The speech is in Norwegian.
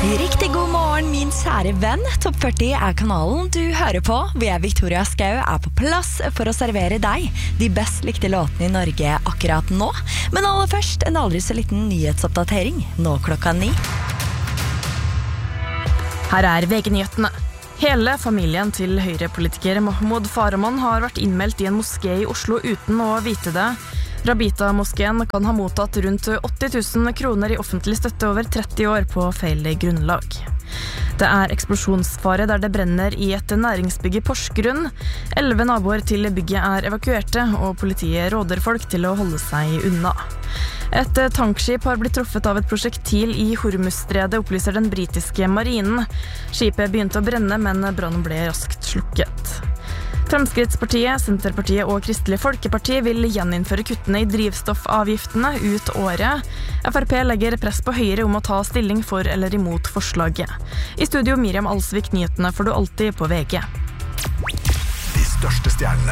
Riktig god morgen, min kjære venn. Topp 40 er kanalen du hører på. Vi Victoria Skau er på plass for å servere deg de best likte låtene i Norge akkurat nå. Men aller først en aldri så liten nyhetsoppdatering, nå klokka 9. Her er VG-nyhetene. Hele familien til Høyre-politiker Mahmoud Farahmand har vært innmeldt i en moské i Oslo uten å vite det. Rabita-moskeen kan ha mottatt rundt 80 000 kroner i offentlig støtte over 30 år på feil grunnlag. Det er eksplosjonsfare der det brenner i et næringsbygg i Porsgrunn. 11 naboer til bygget er evakuerte, og politiet råder folk til å holde seg unna. Et tankskip har blitt truffet av et prosjektil i Hormuzstredet, opplyser den britiske marinen. Skipet begynte å brenne, men brannen ble raskt slukket. Fremskrittspartiet, Senterpartiet og Kristelig Folkeparti vil gjeninnføre kuttene i drivstoffavgiftene ut året. FrP legger press på Høyre om å ta stilling for eller imot forslaget. I studio Miriam Alsvik, nyhetene får du alltid på VG. De største stjernene